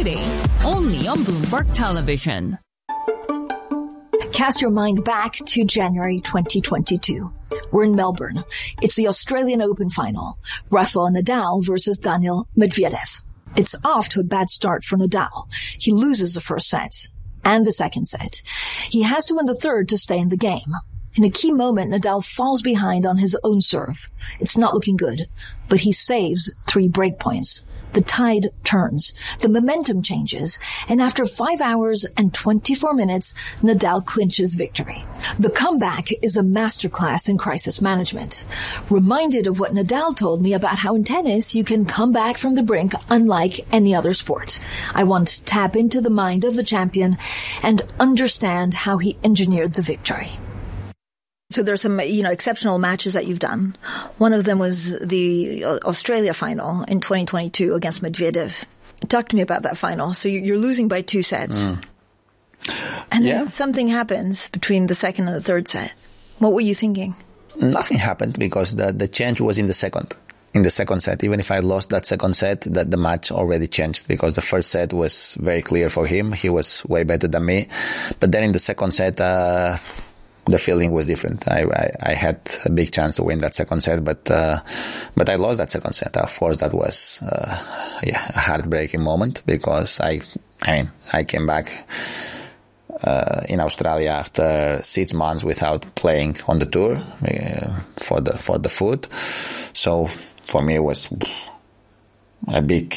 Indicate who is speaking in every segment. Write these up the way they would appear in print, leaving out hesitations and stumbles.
Speaker 1: Friday, only on Bloomberg Television.
Speaker 2: Cast your mind back to January 2022. We're in Melbourne. It's the Australian Open final. Rafael Nadal versus Daniil Medvedev. It's off to a bad start for Nadal. He loses the first set and the second set. He has to win the third to stay in the game. In a key moment, Nadal falls behind on his own serve. It's not looking good, but he saves 3 breakpoints. The tide turns, the momentum changes, and after 5 hours and 24 minutes, Nadal clinches victory. The comeback is a masterclass in crisis management. Reminded of what Nadal told me about how in tennis you can come back from the brink unlike any other sport. I want to tap into the mind of the champion and understand how he engineered the victory. So there's some, exceptional matches that you've done. One of them was the Australia final in 2022 against Medvedev. Talk to me about that final. So you're losing by 2 sets. And then something happens between the second and the third set. What were you thinking?
Speaker 3: Nothing happened because the change was in the second. In the second set, even if I lost that second set, that the match already changed because the first set was very clear for him. He was way better than me. But then in the second set, the feeling was different. I had a big chance to win that second set, but I lost that second set. Of course, that was a heartbreaking moment because I came back in Australia after 6 months without playing on the tour for the foot. So for me, it was a big.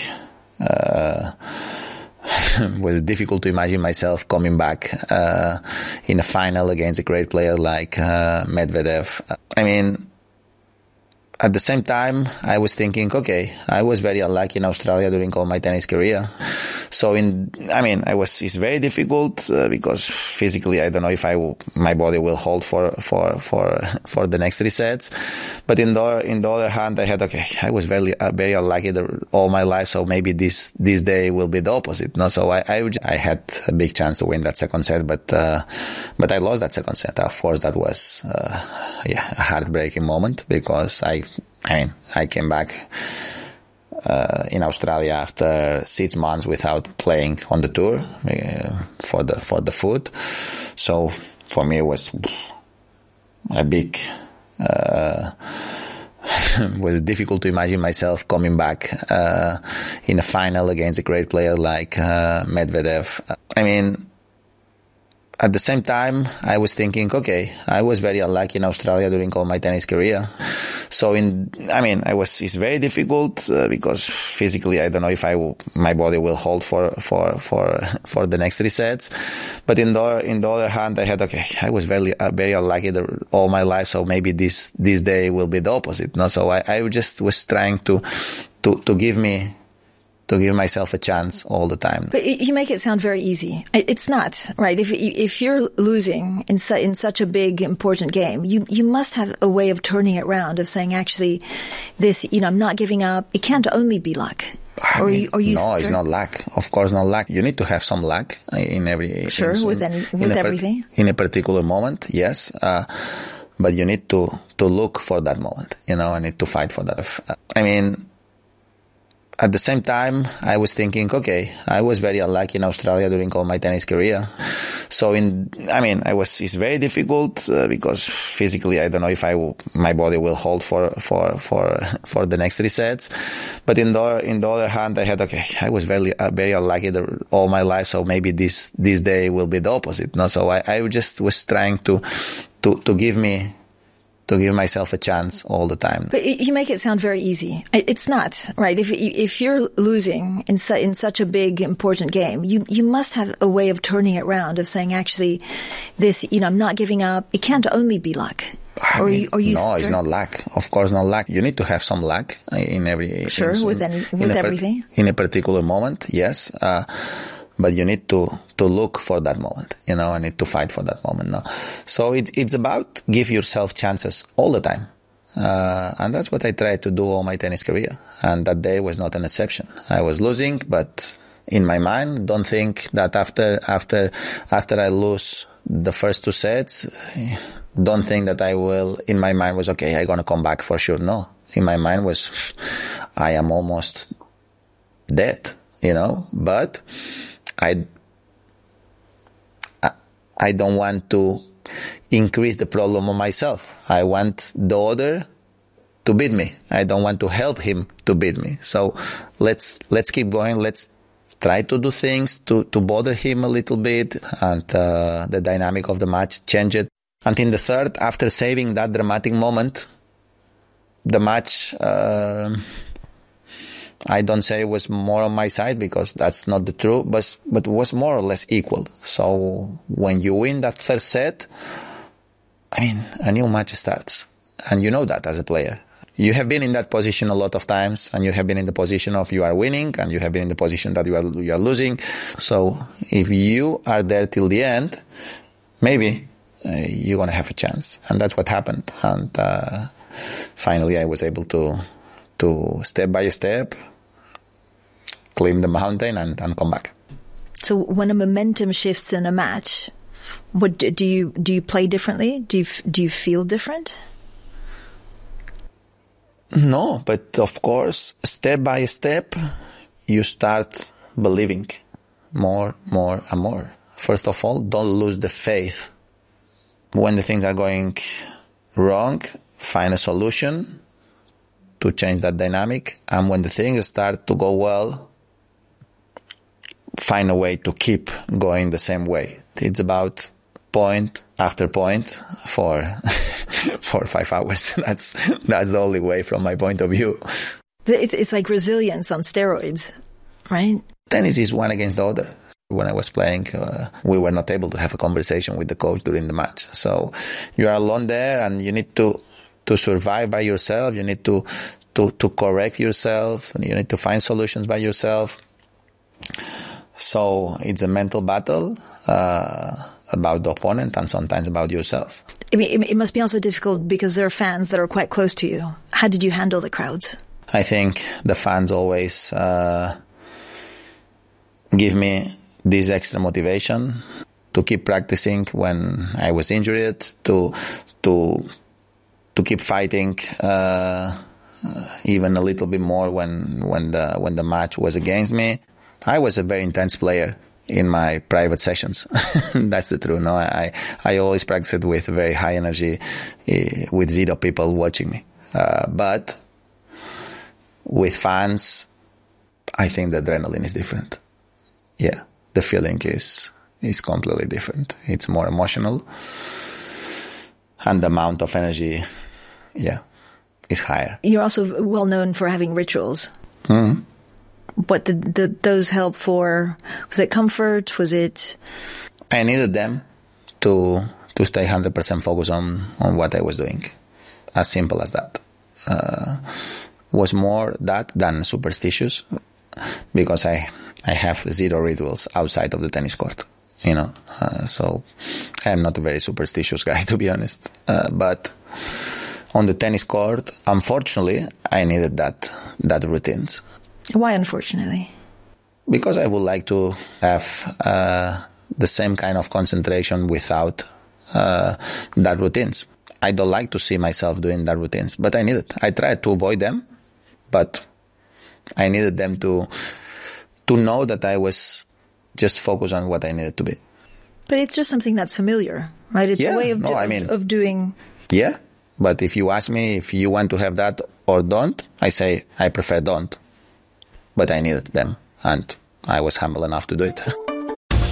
Speaker 3: Was difficult to imagine myself coming back in a final against a great player like Medvedev. At the same time, I was thinking, okay, I was very unlucky in Australia during all my tennis career. So it's very difficult because physically I don't know if my body will hold for the next 3 sets. But in the other hand, I was very unlucky all my life. So maybe this day will be the opposite. No, so I had a big chance to win that second set, but I lost that second set. Of course, that was a heartbreaking moment because I came back in Australia after 6 months without playing on the tour for the foot. So for me, it was a big. Was difficult to imagine myself coming back in a final against a great player like Medvedev. At the same time, I was thinking, okay, I was very unlucky in Australia during all my tennis career. So it's very difficult because physically I don't know if my body will hold for the next 3 sets. But in the other hand, I was very unlucky all my life. So maybe this day will be the opposite. No, so I just was trying to give myself a chance all the time.
Speaker 2: But you make it sound very easy. It's not, right? If you're losing in such a big, important game, you must have a way of turning it around, of saying, actually, this, I'm not giving up. It can't only be luck.
Speaker 3: No, it's not luck. Of course, not luck. You need to have some luck in every...
Speaker 2: Sure, with everything.
Speaker 3: In a particular moment, yes. But you need to look for that moment, I need to fight for that. At the same time, I was thinking, okay, I was very unlucky in Australia during all my tennis career. So it's very difficult because physically I don't know if my body will hold for the next 3 sets. But in the other hand, I was very unlucky all my life. So maybe this day will be the opposite. No, so I just was trying to give myself a chance all the time.
Speaker 2: But you make it sound very easy. It's not, right? If you're losing in such a big, important game, you must have a way of turning it around, of saying, actually, this, I'm not giving up. It can't only be luck.
Speaker 3: No, it's not luck. Of course, not luck. You need to have some luck in every...
Speaker 2: Sure, with everything.
Speaker 3: In a particular moment, yes. But you need to look for that moment, I need to fight for that moment. No? So it's about give yourself chances all the time. And that's what I tried to do all my tennis career. And that day was not an exception. I was losing, but in my mind, don't think that after I lose the first 2 sets, don't think that I will, in my mind was, okay, I'm going to come back for sure. No. In my mind was, I am almost dead. but I don't want to increase the problem on myself. I want the other to beat me. I don't want to help him to beat me. So let's keep going. Let's try to do things to bother him a little bit, and the dynamic of the match changed. And in the third, after saving that dramatic moment, the match, I don't say it was more on my side, because that's not the truth, but was more or less equal. So when you win that third set, I mean, a new match starts. And you know that as a player. You have been in that position a lot of times, and you have been in the position of you are winning, and you have been in the position that you are losing. So if you are there till the end, maybe you're going to have a chance. And that's what happened. And finally I was able to step by step climb the mountain and come back.
Speaker 2: So when a momentum shifts in a match, what do you play differently? Do you feel different?
Speaker 3: No, but of course, step by step, you start believing more and more. First of all, don't lose the faith. When the things are going wrong, find a solution to change that dynamic. And when the things start to go well, find a way to keep going the same way. It's about point after point for 4 or 5 hours. That's the only way from my point of view.
Speaker 2: It's like resilience on steroids, right?
Speaker 3: Tennis is one against the other. When I was playing, we were not able to have a conversation with the coach during the match. So you are alone there, and you need to survive by yourself. You need to correct yourself. And you need to find solutions by yourself. So it's a mental battle about the opponent and sometimes about yourself.
Speaker 2: I mean, it must be also difficult because there are fans that are quite close to you. How did you handle the crowds?
Speaker 3: I think the fans always give me this extra motivation to keep practicing when I was injured, to keep fighting even a little bit more when the match was against me. I was a very intense player in my private sessions. That's the truth. No, I always practiced with very high energy, with 0 people watching me. But with fans, I think the adrenaline is different. Yeah, the feeling is completely different. It's more emotional, and the amount of energy, is higher.
Speaker 2: You're also well known for having rituals.
Speaker 3: Mm-hmm.
Speaker 2: What did those help for? Was it comfort? Was it?
Speaker 3: I needed them to stay 100% focused on what I was doing. As simple as that. Was more that than superstitious, because I have 0 rituals outside of the tennis court. So I'm not a very superstitious guy, to be honest. But on the tennis court, unfortunately, I needed that routines.
Speaker 2: Why, unfortunately?
Speaker 3: Because I would like to have the same kind of concentration without that routines. I don't like to see myself doing that routines, but I need it. I tried to avoid them, but I needed them to know that I was just focused on what I needed to be.
Speaker 2: But it's just something that's familiar, right? It's a way of doing...
Speaker 3: Yeah, but if you ask me if you want to have that or don't, I say I prefer don't. But I needed them, and I was humble enough to do it.